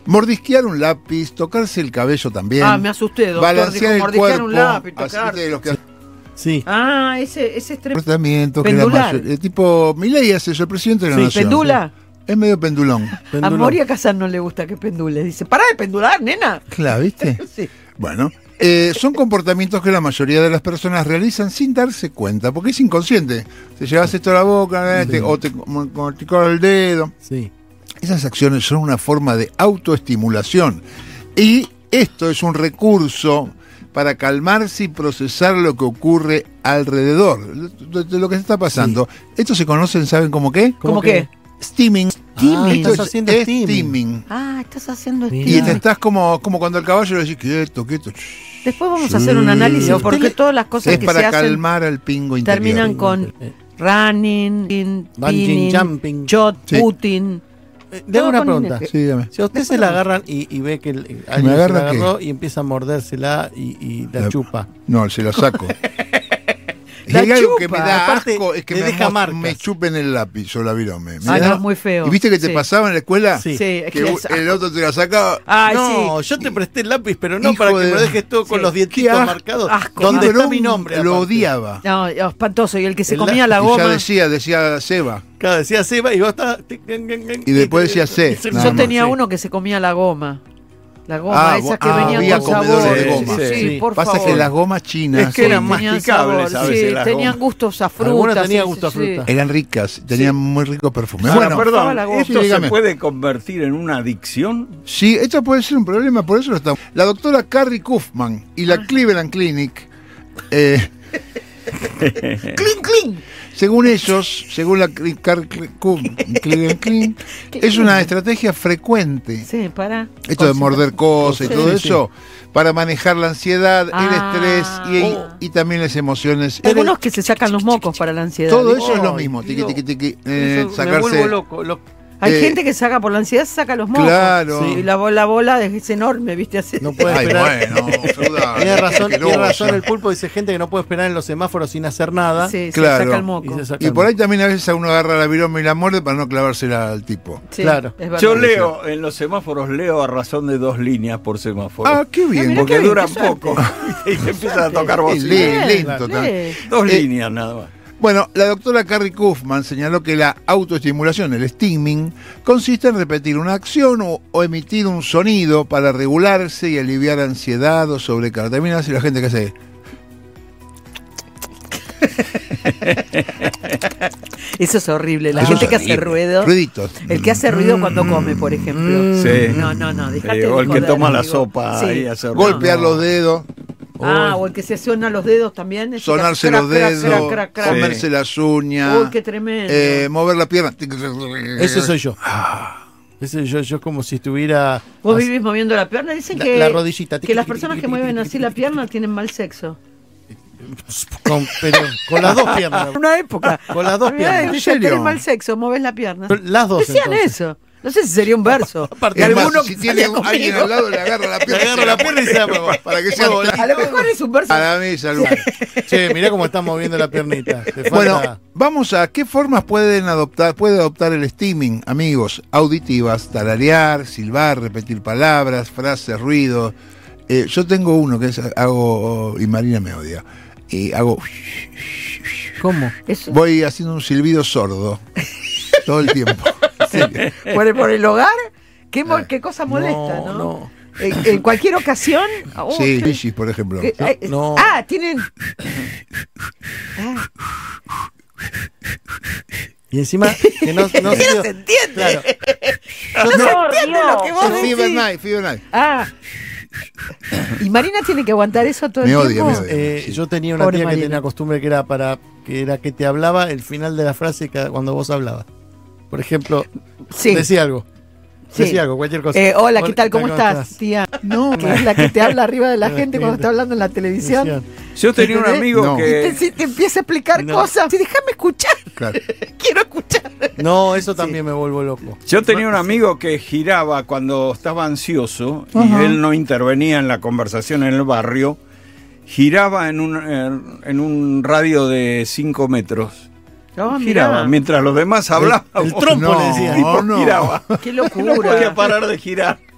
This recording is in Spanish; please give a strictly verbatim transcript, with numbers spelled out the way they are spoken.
Mordisquear un lápiz, tocarse el cabello también. Ah, me asusté, doctor. Balancear Dijo, el mordisquear cuerpo. un lápiz, Así tocar. de los que Sí. Ah, ese, ese es tremendo. comportamientos que la Pendular. mayor- eh, tipo Milei es eso, el presidente de la Sí, nación. ¿Pendula? Es medio pendulón. A Pendulón. Moria Casán no le gusta que pendule. Dice, pará de pendular, nena. Claro, ¿viste? Sí. Bueno, eh, son comportamientos que la mayoría de las personas realizan sin darse cuenta, porque es inconsciente. Te llevas esto a la boca, eh, te- o te, como- como te corta el dedo. Sí. Esas acciones son una forma de autoestimulación. Y esto es un recurso para calmarse y procesar lo que ocurre alrededor, de, de lo que se está pasando. Esto se conocen, ¿saben cómo qué? ¿Cómo qué? Steaming. Ah, Esto estás es haciendo steaming. steaming. Ah, estás haciendo Mira. Y esto. te estás como, como cuando al caballo le decís, quieto, quieto. Después vamos a hacer un análisis Sí. porque todas las cosas Es que para se hacen calmar al pingo interior. terminan con Eh, running, in, Bungee pinning, jumping. shot Sí. putting. eh, Le hago Todo una con pregunta. N. Sí, dígame. Si a usted se la agarran y, y ve que el, eh, alguien se agarra la qué? agarró y empieza a mordérsela y, y la La- chupa. No, se la saco. Y La hay algo que me chupa, da aparte, asco, es que le me, deja mo- marcas. me chupen el lápiz o la virome. Ah, no, es muy feo. ¿Y viste que te Sí. pasaba en la escuela? Sí. Sí, es Que que es- el otro te la sacaba. Ay, no, sí. yo te presté el lápiz, pero no Hijo para que de- me dejes todo con Sí. los Qué dientitos asco. marcados. Asco. ¿Dónde Pero está mi nombre? Lo aparte? odiaba. No, espantoso. Y el que se El comía la Y goma. ya decía, decía Seba. Claro, decía Seba y vos estabas... Y después decía C, Sí, nada Yo más. tenía Sí. uno que se comía la goma. La goma, Ah, esas que ah, venían había con comedores sabor. de goma. Sí, Sí. por Pasa favor. que las gomas chinas Es que eran tenían masticables sabor, a veces sí, las tenían gomas. gustos a frutas. Algunas tenían sí, gusto a sí, sí. fruta. eran ricas, tenían muy rico perfume. Ahora, Bueno, perdón, la goma. ¿esto Sí, dígame. se puede convertir en una adicción? sí, esto puede ser un problema, por eso lo estamos. La doctora Carrie Kaufman y la Ah. Cleveland Clinic, eh, ¡Clink, clink! según ellos, según la Cri- Car- Cli- Cum- Cleveland Clinic, es una estrategia frecuente. Sí, para. Esto de morder cosas y Sí, todo sí, eso, para manejar la ansiedad, Ah. el estrés y, Oh. y también las emociones. Algunos que se sacan los mocos para la ansiedad. Todo ¿viste? eso es lo Ay, mismo. Tiqui, Dios. tiqui, tiqui, eh, Eso me sacarse. vuelvo loco. lo- Hay eh, gente que saca por la ansiedad, saca los mocos. Claro. Sí, y la, bo- la bola es enorme, ¿viste? Así. No puede Ay, esperar. bueno, feudal, Tiene razón, que no, tiene razón ya. el pulpo, dice gente que no puede esperar en los semáforos sin hacer nada. Sí, Claro. se saca el Y moco. se saca Y el por ahí moco. también a veces uno agarra la viroma y la muerde para no clavársela al tipo. Sí, Claro. es verdad. Yo leo, en los semáforos leo a razón de dos líneas por semáforo. Ah, qué bien. mira porque qué bien, duran qué suerte. poco. Y te empiezan a tocar Y bocina. lee, Bien, lento. lee. también. Dos Eh, líneas nada más. Bueno, la doctora Carrie Kaufman señaló que la autoestimulación, el steaming, consiste en repetir una acción o, o emitir un sonido para regularse y aliviar ansiedad o sobrecarga. También hace la gente que hace. Eso es horrible. La Eso gente es que hace horrible. ruido. Ruiditos. El que hace ruido cuando come, por ejemplo. Sí. No, no, no. Dejate Eh, de o el que joder, toma la amigo. sopa Sí. ahí hace Golpear ruido. los dedos, Ah, o el que se suena los dedos también. ese que sonarse hace los crac, crac, dedos, crac, crac, crac. comerse las uñas, Uy, qué tremendo. eh, mover la pierna. Ese soy yo. Ese yo, yo como si estuviera. Vos así- vivís moviendo la pierna. Dicen La- que, la rodillita. que las personas que mueven así la pierna tienen mal sexo. con, pero con las dos piernas. En una época. Con las dos piernas. Dicen, ¿En serio? tenés mal sexo, moves la pierna. Las dos. Decían entonces. eso. No sé si sería un verso. Aparte, De Es más, alguno si que tiene salía un- alguien conmigo. al lado, le agarra la pierna. Le agarra la pierna y se la para, para que sea A lo mejor es un verso. a la mesa. algo. Che, mirá cómo está moviendo la piernita. Te falta- Bueno, vamos a qué formas pueden adoptar, puede adoptar el steaming, amigos. Auditivas, tararear, silbar, repetir palabras, frases, ruidos. Eh, yo tengo uno que es hago, y Marina me odia. Y hago, ¿Cómo? Eso. voy haciendo un silbido sordo todo el tiempo. En serio. Por, por el hogar, ¿qué, mo- Ah. qué cosa molesta, ¿no? No, no. En, en cualquier ocasión. oh, Sí, qué- Gigi, por ejemplo. qué- ay, no. Ah, tienen. Ah, Y encima que no, no, no se entiende. Claro. No, se entiende lo que vos Fever decís. Night, Fever Night. Ah. Y Marina tiene que aguantar eso todo Me el odia, tiempo. me odia. Eh, Sí. yo tenía una Pobre tía Marina. que tenía costumbre que era para que era que te hablaba el final de la frase cada- cuando vos hablabas. Por ejemplo, Sí. decía algo. Sí. Decía algo, cualquier cosa. Eh, hola, ¿qué tal? ¿Cómo estás, tía? No, Que es la que te habla arriba de la La gente cuando gente. está hablando en la televisión. Decían. Yo tenía un ¿Entendés? amigo No. Y te, que... si te empieza a explicar No. cosas. Sí, déjame escuchar. claro. Quiero escuchar. No, eso también me vuelvo loco. Yo tenía un amigo que giraba cuando estaba ansioso y Ajá. él no intervenía en la conversación en el barrio, giraba en un, eh, en un radio de cinco metros. No, Giraba, mirá. mientras los demás hablaban. el trompo No, le decía. el tipo no. giraba. Qué No podía locura. parar de girar.